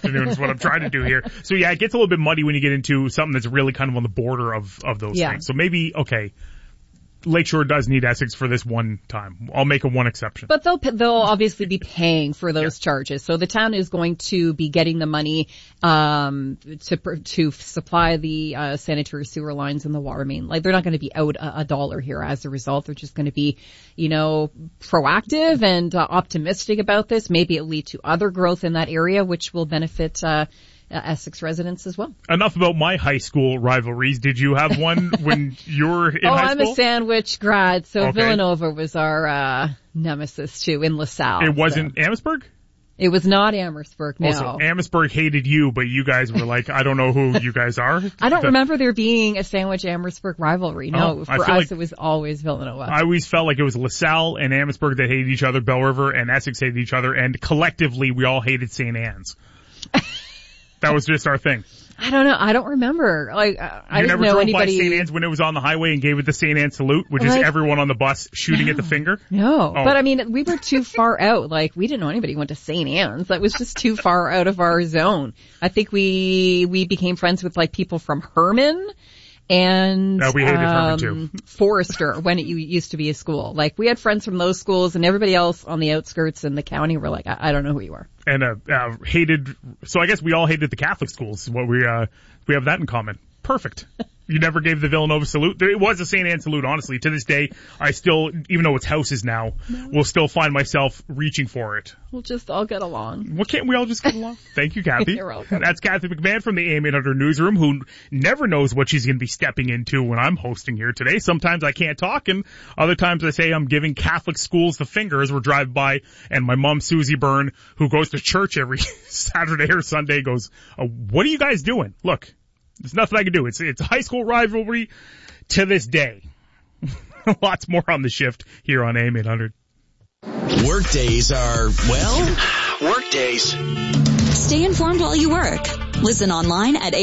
afternoon is what I'm trying to do here. So yeah, it gets a little bit muddy when you get into something that's really kind of on the border of those things. So maybe, okay, Lakeshore does need Essex for this one time. I'll make one exception. But they'll obviously be paying for those charges. So the town is going to be getting the money to supply the sanitary sewer lines and the water main. Like, they're not going to be out a dollar here as a result. They're just going to be, proactive and optimistic about this. Maybe it'll lead to other growth in that area, which will benefit Essex residents as well. Enough about my high school rivalries. Did you have one when you were in high school? I'm a Sandwich grad, so Villanova was our nemesis too in LaSalle. It wasn't Amherstburg? It was not Amherstburg, no. Also, Amherstburg hated you, but you guys were like, I don't know who you guys are. I don't remember there being a Sandwich-Amherstburg rivalry. No, for us it was always Villanova. I always felt like it was LaSalle and Amherstburg that hated each other, Belle River and Essex hated each other, and collectively we all hated St. Anne's. That was just our thing. I don't know. I don't remember. Like, I didn't know anybody. You never drove by St. Anne's when it was on the highway and gave it the St. Anne's salute, which is everyone on the bus shooting at the finger? No. But I mean, we were too far out. Like, we didn't know anybody who went to St. Anne's. That was just too far out of our zone. I think we became friends with like people from Herman and we hated Herman too. Forrester when it used to be a school. Like, we had friends from those schools, and everybody else on the outskirts in the county were like, I don't know who you are. And hated, so I guess we all hated the Catholic schools. What we have that in common. Perfect. You never gave the Villanova salute. It was a St. Anne salute, honestly. To this day, I still, even though it's houses now, will still find myself reaching for it. We'll just all get along. Well, can't we all just get along? Thank you, Kathy. You're welcome. That's Kathy McMahon from the AM 800 newsroom, who never knows what she's going to be stepping into when I'm hosting here today. Sometimes I can't talk, and other times I say I'm giving Catholic schools the finger as we're driving by, and my mom, Susie Byrne, who goes to church every Saturday or Sunday, goes, what are you guys doing? Look. There's nothing I can do. It's a high school rivalry to this day. Lots more on the shift here on AM 800. Workdays are, workdays. Stay informed while you work. Listen online at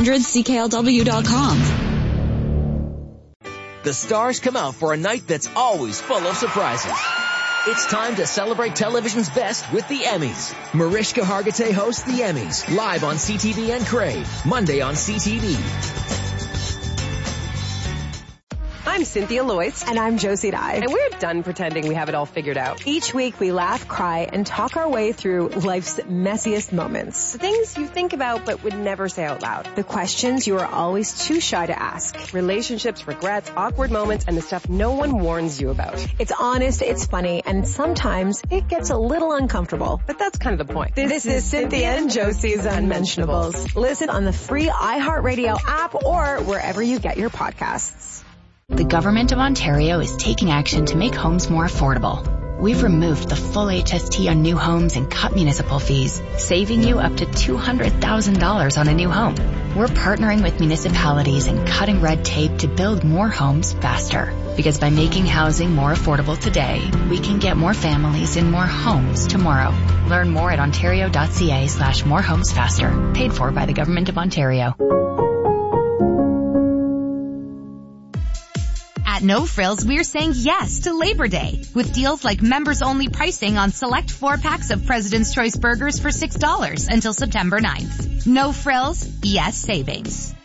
am800ckLW.com. The stars come out for a night that's always full of surprises. It's time to celebrate television's best with the Emmys. Mariska Hargitay hosts the Emmys, live on CTV and Crave, Monday on CTV. I'm Cynthia Loyce. And I'm Josie Dye. And we're done pretending we have it all figured out. Each week we laugh, cry, and talk our way through life's messiest moments. The things you think about but would never say out loud. The questions you are always too shy to ask. Relationships, regrets, awkward moments, and the stuff no one warns you about. It's honest, it's funny, and sometimes it gets a little uncomfortable. But that's kind of the point. This is Cynthia and Josie's Unmentionables. Listen on the free iHeartRadio app or wherever you get your podcasts. The Government of Ontario is taking action to make homes more affordable. We've removed the full HST on new homes and cut municipal fees, saving you up to $200,000 on a new home. We're partnering with municipalities and cutting red tape to build more homes faster. Because by making housing more affordable today, we can get more families in more homes tomorrow. Learn more at ontario.ca/morehomesfaster. Paid for by the Government of Ontario. At No Frills, we're saying yes to Labor Day with deals like members-only pricing on select 4-packs of President's Choice burgers for $6 until September 9th. No Frills, yes savings.